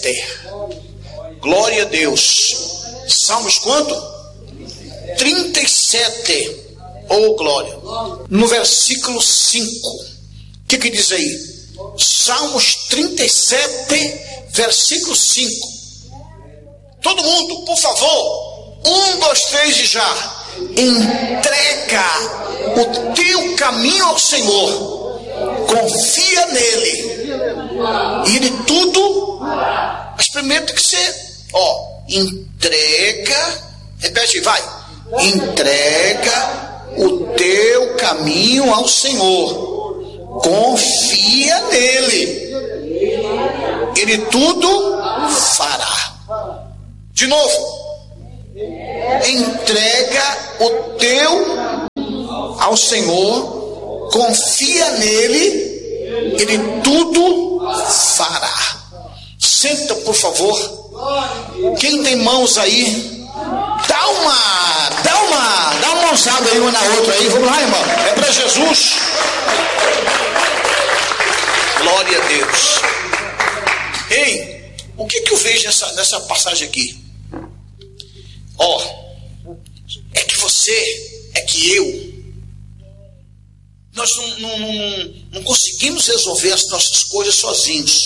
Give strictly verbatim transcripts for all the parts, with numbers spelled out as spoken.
fé. Glória a Deus. Salmos quanto? trinta e sete. Oh, glória. No versículo cinco. O que que diz aí? Salmos trinta e sete, versículo cinco. Todo mundo, por favor. Um, dois, três e já. Entrega o teu caminho ao Senhor. Confia nele. E ele tudo. Mas primeiro tem que ser, ó, entrega. Repete, vai. Entrega o teu caminho ao Senhor. Confia nele. Ele tudo fará. De novo. Entrega o teu ao Senhor. Confia nele. Ele tudo fará. Senta, por favor. Quem tem mãos aí, dá uma, dá uma, dá uma mãozada aí uma na outra aí. Vamos lá, irmão. É para Jesus. Glória a Deus. Ei, o que que eu vejo nessa, nessa passagem aqui? Ó, oh, é que você, é que eu, nós não, não, não, não conseguimos resolver as nossas coisas sozinhos.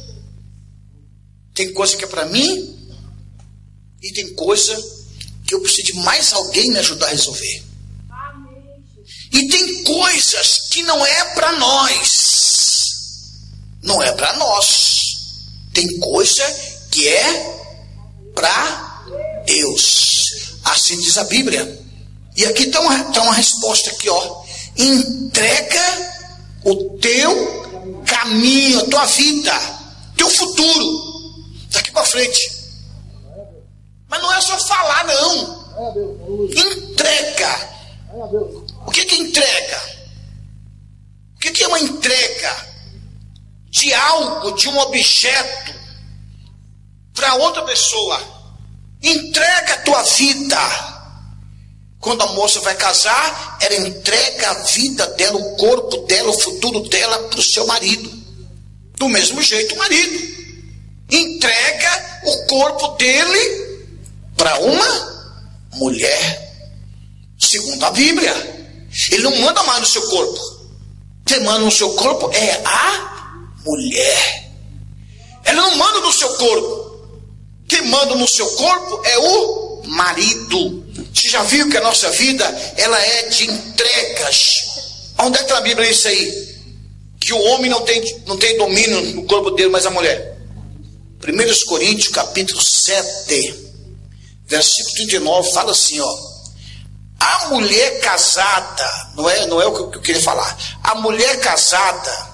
Tem coisa que é para mim e tem coisa que eu preciso de mais alguém me ajudar a resolver. E tem coisas que não é para nós, não é para nós. Tem coisa que é para Deus. Assim diz a Bíblia. E aqui está uma, tá uma resposta aqui, ó. Entrega o teu caminho, a tua vida, teu futuro daqui para frente. Mas não é só falar, não. Entrega. O que que entrega? O que que é uma entrega de algo, de um objeto para outra pessoa? Entrega a tua vida. Quando a moça vai casar, ela entrega a vida dela, o corpo dela, o futuro dela para o seu marido. Do mesmo jeito o marido entrega o corpo dele para uma mulher, segundo a Bíblia. Ele não manda mais no seu corpo. Quem manda no seu corpo é a mulher. Ela não manda no seu corpo. Quem manda no seu corpo é o marido. Você já viu que a nossa vida, ela é de entregas? Onde é que está a Bíblia isso aí? Que o homem não tem, não tem domínio no corpo dele, mas a mulher. primeira Coríntios, capítulo sete, versículo trinta e nove, fala assim, ó. A mulher casada, não é, não é o que eu queria falar. A mulher casada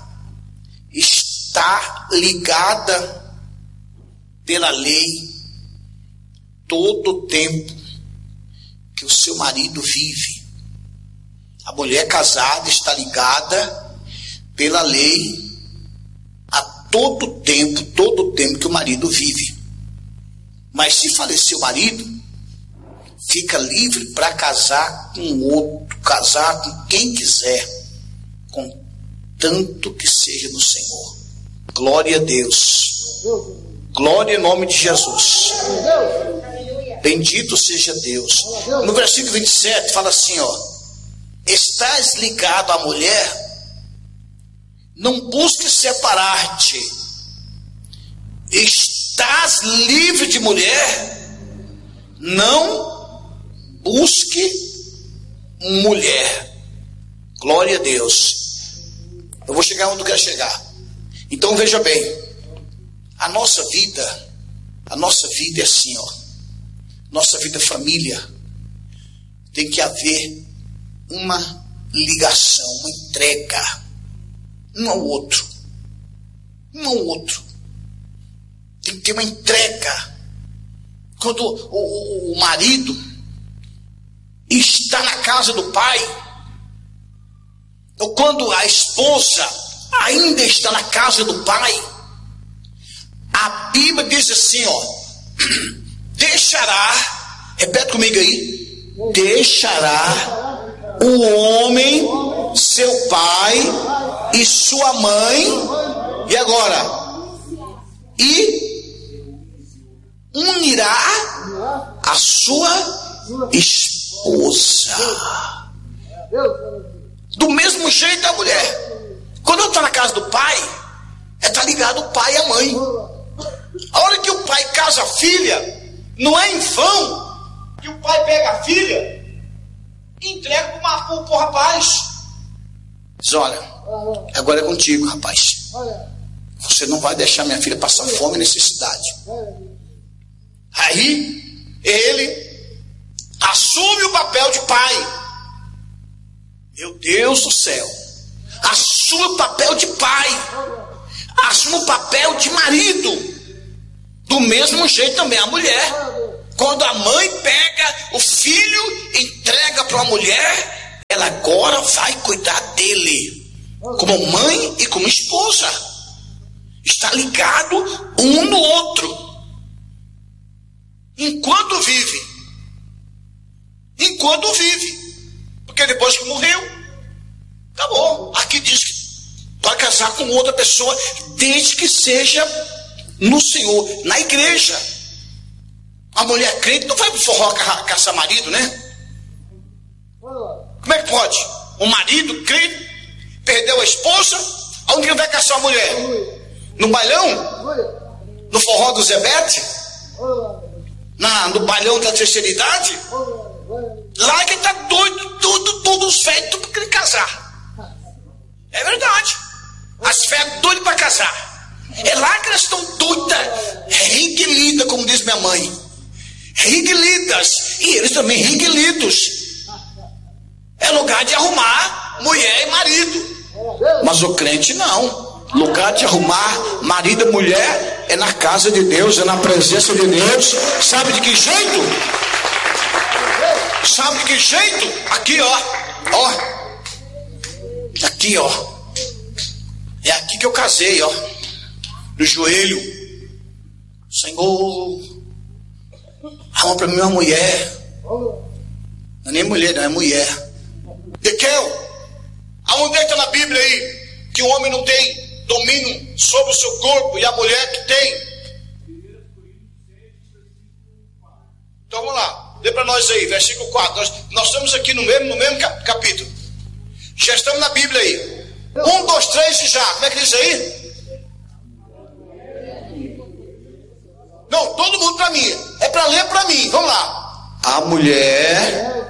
está ligada pela lei todo o tempo que o seu marido vive. A mulher casada está ligada pela lei a todo o tempo, todo o tempo que o marido vive. Mas se falecer o marido, fica livre para casar com outro, casar com quem quiser, contanto que seja do Senhor. Glória a Deus. Glória em nome de Jesus. Bendito seja Deus. No versículo vinte e sete fala assim, ó. Estás ligado à mulher, não busques separar-te. Estás livre de mulher, não busque mulher. Glória a Deus. Eu vou chegar onde eu quero chegar. Então veja bem, a nossa vida, a nossa vida é assim, ó. Nossa vida família, tem que haver uma ligação, uma entrega, um ao outro, um ao outro. Tem que ter uma entrega. Quando o, o, o marido está na casa do pai, ou quando a esposa ainda está na casa do pai, a Bíblia diz assim, ó, deixará, repete comigo aí, deixará o homem, seu pai e sua mãe, e agora? E unirá a sua esposa. Do mesmo jeito a mulher. Quando eu estou na casa do pai, é estar ligado o pai e a mãe. A hora que o pai casa a filha, não é em vão que o pai pega a filha e entrega para o rapaz. Diz, olha, agora é contigo, rapaz. Você não vai deixar minha filha passar fome e necessidade. Aí, ele assume o papel de pai. Meu Deus do céu. Assume o papel de pai. Assume o papel de marido. Do mesmo jeito também a mulher. Quando a mãe pega o filho, entrega para a mulher, ela agora vai cuidar dele. Como mãe e como esposa. Está ligado um no outro. Enquanto vive. Enquanto vive. Porque depois que morreu, acabou. Aqui diz que pode casar com outra pessoa, desde que seja no Senhor, na igreja. A mulher crente não vai pro forró caçar marido, né? Como é que pode? Um marido crente perdeu a esposa, aonde ele vai caçar a mulher? No bailão? No forró do Zebete? Na, no bailão da terceira idade? Lá que ele tá doido, tudo, todos os velhos, tudo querendo casar. É verdade. As velhas doidas para casar. É lá que elas estão doidas, riguelidas, como diz minha mãe. Riguelidas. E eles também riguelidos. É lugar de arrumar mulher e marido. Mas o crente não. Lugar de arrumar marido e mulher é na casa de Deus, é na presença de Deus. Sabe de que jeito? Sabe de que jeito? Aqui, ó. Ó. Aqui, ó. É aqui que eu casei, ó. No joelho. Senhor, arruma para mim uma mulher. Não é nem mulher, não é mulher. Dequel, aonde é que está na Bíblia aí que o homem não tem domínio sobre o seu corpo e a mulher que tem? Então vamos lá, lê para nós aí, versículo quatro. Nós, nós estamos aqui no mesmo, no mesmo capítulo. Já estamos na Bíblia aí. Um, dois, três e já. Como é que diz aí? Não, todo mundo para mim. É para ler para mim. Vamos lá. A mulher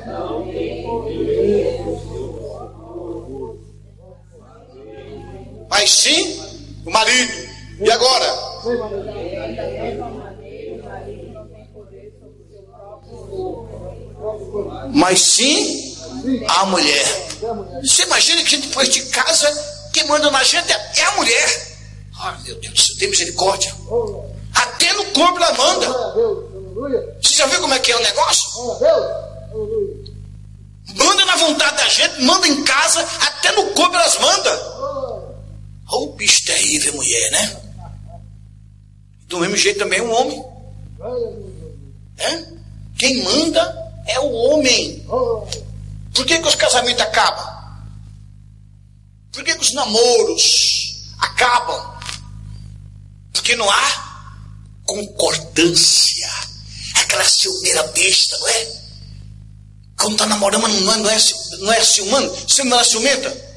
mas sim o marido. E agora? Mas sim a mulher. Você imagina que depois de casa, quem manda na gente é a mulher. Ai, meu Deus do céu, tem misericórdia. Até no corpo ela manda. Você já viu como é que é o negócio? Manda na vontade da gente, manda em casa, até no corpo elas mandam. Oh, bicho terrível, mulher, né? Do mesmo jeito também o homem. É? Quem manda é o homem. Por que que os casamentos acabam? Por que que os namoros acabam? Porque não há concordância. Aquela ciumeira besta, não é? Quando está namorando, não é, não é, não é ciumano? Você não é ciumenta?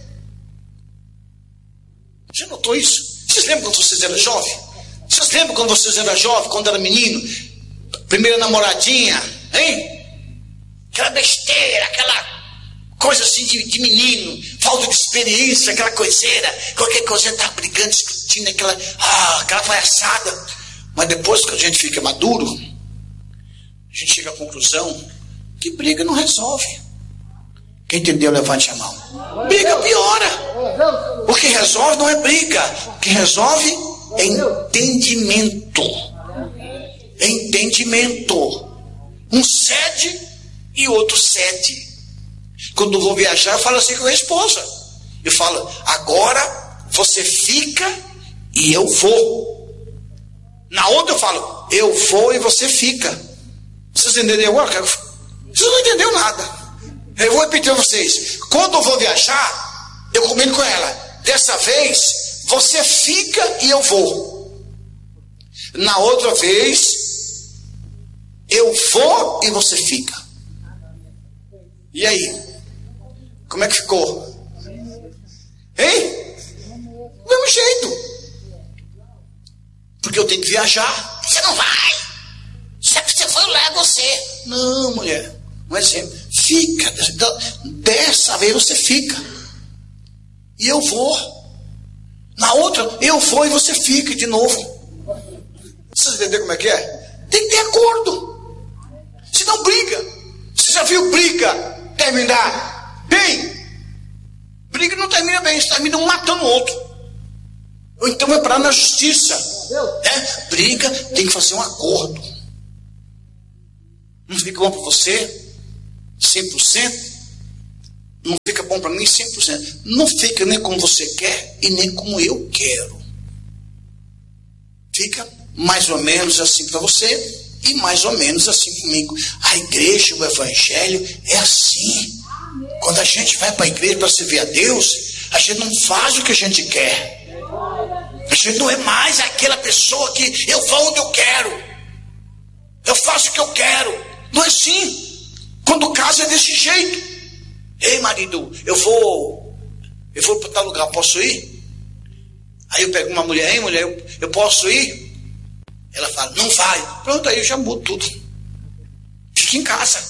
Você notou isso? Vocês lembram quando vocês eram jovens? Vocês lembram quando vocês eram jovens, quando era menino? Primeira namoradinha, hein? Aquela besteira, aquela coisa assim de, de menino, falta de experiência, aquela coiseira, qualquer coisa tá brigando, discutindo, aquela, ah, aquela palhaçada. Mas depois que a gente fica maduro, a gente chega à conclusão que briga não resolve. Quem entendeu, levante a mão. Briga piora. O que resolve não é briga. O que resolve é entendimento. É entendimento. Um cede e outro cede. Quando eu vou viajar, eu falo assim com a minha esposa. Eu falo, agora você fica e eu vou. Na outra eu falo, eu vou e você fica. Vocês entenderam agora? Vocês não entenderam nada. Eu vou repetir para vocês. Quando eu vou viajar, eu combino com ela. Dessa vez, você fica e eu vou. Na outra vez, Eu vou e você fica. E aí? Como é que ficou? Hein? Do mesmo jeito. Porque eu tenho que viajar. Você não vai. Já que você foi lá, é você. Não, mulher. Um exemplo. Fica. Dessa vez você fica. E eu vou. Na outra, eu vou e você fica de novo. Vocês entenderam como é que é? Tem que ter acordo. Senão briga. Você já viu briga terminar bem? Briga não termina bem. Termina um matando o outro. Ou então vai parar na justiça. É? Briga tem que fazer um acordo. Não fica bom para você cem por cento. Não fica bom para mim cem por cento. Não fica nem como você quer e nem como eu quero. Fica mais ou menos assim para você e mais ou menos assim comigo. A igreja, o evangelho é assim. Quando a gente vai para a igreja para servir a Deus, a gente não faz o que a gente quer. A gente não é mais aquela pessoa que eu vou onde eu quero. Eu faço o que eu quero. Não é assim. Quando casa é desse jeito. Ei, marido, eu vou Eu vou para tal lugar, posso ir? Aí eu pego uma mulher, hein, mulher, eu, eu posso ir? Ela fala, não vai. Pronto, aí eu já mudo tudo. Fica em casa.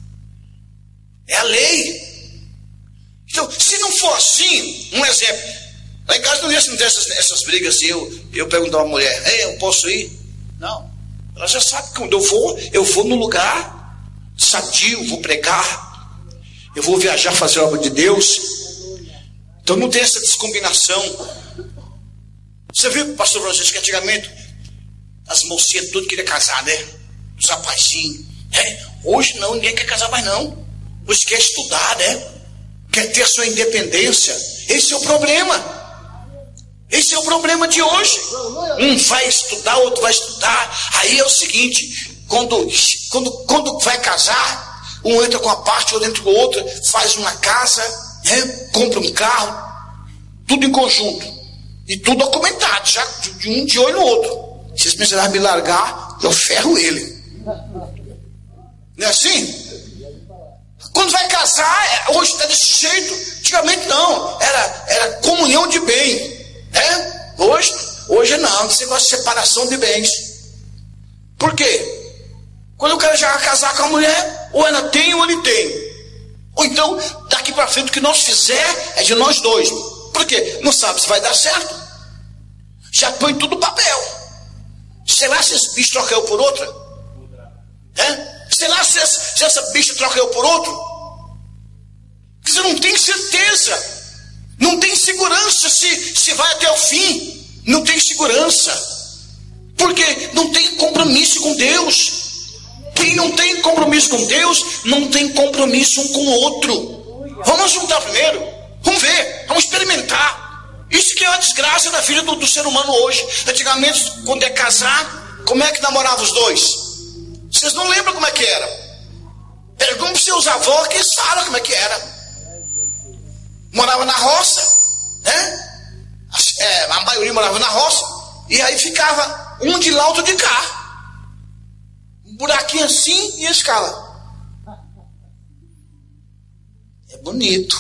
É a lei. Então, se não for assim, um exemplo. Lá em casa não tem essas, essas brigas assim, eu, eu pergunto a uma mulher, ei, eu posso ir? Não. Ela já sabe que quando eu vou, eu vou no lugar sadio, vou pregar. Eu vou viajar, fazer a obra de Deus. Então não tem essa descombinação. Você viu, pastor Francisco, que antigamente as mocinhas tudo queriam casar, né? Os rapazinhos. É? Hoje não, ninguém quer casar mais não. Hoje quer estudar, né? Quer ter a sua independência. Esse é o problema. Esse é o problema de hoje. Um vai estudar, outro vai estudar. Aí é o seguinte, quando, quando, quando vai casar, um entra com a parte, outro entra com a outra, faz uma casa, né? Compra um carro, tudo em conjunto. E tudo documentado, já de um de olho no outro. Se eles precisarem me largar, eu ferro ele. Não é assim? Quando vai casar, hoje está desse jeito. Antigamente não, era, era comunhão de bem. É? Hoje, hoje não, você gosta de separação de bens. Por quê? Quando o cara já vai casar com a mulher, ou ela tem ou ele tem. Ou então, daqui para frente, o que nós fizer é de nós dois. Por quê? Não sabe se vai dar certo. Já põe tudo no papel. Sei lá se esse bicho troca eu por outra. É? Sei lá se, esse, se essa bicha troca eu por outro. Porque você não tem certeza. Não tem segurança se, se vai até o fim. Não tem segurança. Porque não tem compromisso com Deus. Quem não tem compromisso com Deus, não tem compromisso um com o outro. Vamos juntar primeiro. Vamos ver. Vamos experimentar. Isso que é uma desgraça da vida do, do ser humano hoje. Antigamente, quando é casar, como é que namorava os dois? Vocês não lembram como é que era? Pergunta para os seus avós que eles falam como é que era. Morava na roça, né? É, a maioria morava na roça. E aí ficava um de lá, outro de cá. Um buraquinho assim e eles ficavam. É bonito.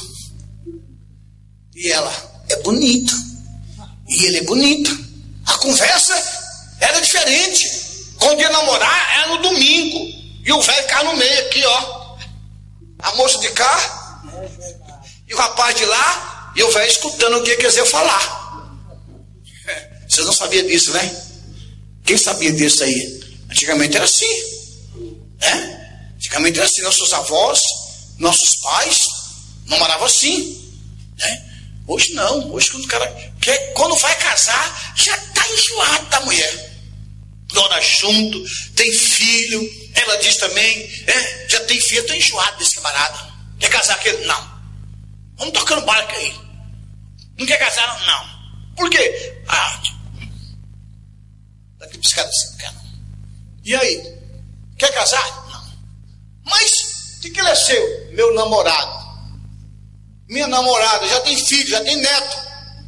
E ela é bonita. E ele é bonito. A conversa era diferente. Quando ia namorar era no domingo. E o velho ficava no meio aqui, ó. A moça de cá. E o rapaz de lá, e eu velho escutando o que quer dizer falar. Vocês não sabiam disso, né? Quem sabia disso aí? Antigamente era assim. Né? Antigamente era assim. Nossos avós, nossos pais, não moravam assim. Né? Hoje não. Hoje quando o cara quer, quando vai casar, já está enjoado da mulher. Dona junto, tem filho. Ela diz também, é, já tem filho, está enjoado desse camarada. Quer casar com ele? Não. Vamos tocando barco aí. Não quer casar? Não. Por quê? Ah, daqui para os caras assim, não quer não. E aí? Quer casar? Não. Mas, de que ele é seu? Meu namorado. Minha namorada, já tem filho, já tem neto.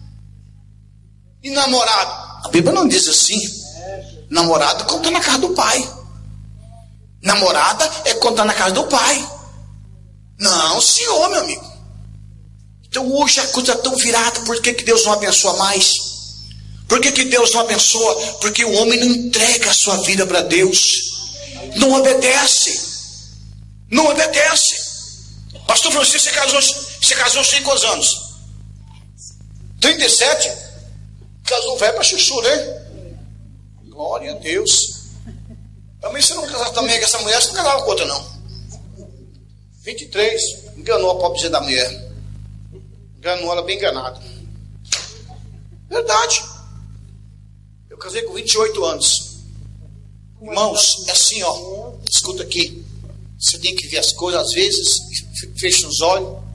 E namorado? A Bíblia não diz assim. Namorado conta na casa do pai. Namorada é quando está na casa do pai. Não, senhor, meu amigo. Então hoje a coisa está tão virada. Por que, que Deus não abençoa mais? Por que, que Deus não abençoa? Porque o homem não entrega a sua vida para Deus. Não obedece. Não obedece. Pastor Francisco, você casou, você casou sem quantos anos? trinta e sete. Casou velho para chuchu, né? Glória a Deus. Também você não casava também com essa mulher, você não casava com outra não. vinte e três. Enganou a pobrezinha da mulher. Enganou ela bem enganada. Verdade. Eu casei com vinte e oito anos. Irmãos, é assim, ó. Escuta aqui. Você tem que ver as coisas, às vezes, fecha os olhos.